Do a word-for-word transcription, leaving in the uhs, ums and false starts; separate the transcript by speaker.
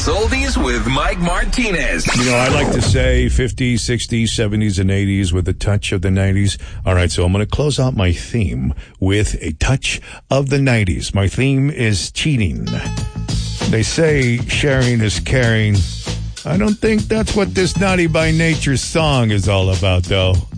Speaker 1: Plus Oldies with Mike Martinez.
Speaker 2: You know, I like to say fifties, sixties, seventies, and eighties with a touch of the nineties. All right, so I'm going to close out my theme with a touch of the nineties. My theme is cheating. They say sharing is caring. I don't think that's what this Naughty by Nature song is all about, though.